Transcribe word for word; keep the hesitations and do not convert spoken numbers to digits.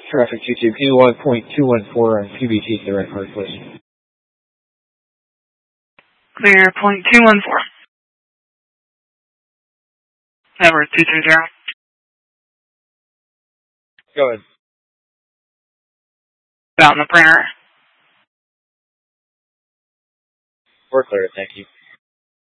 Traffic two two, Q one point two one four on P B T direct hard, please. Clear, point two one four. Number two three zero. Go ahead. About in the printer. We're clear, thank you.